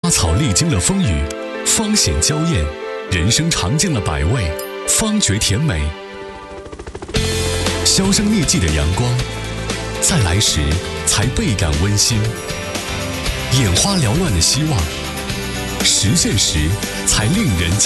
草历经了风雨，方显娇艳；人生尝尽了百味，方觉甜美。销声匿迹的阳光，再来时才倍感温馨；眼花缭乱的希望，实现时才令人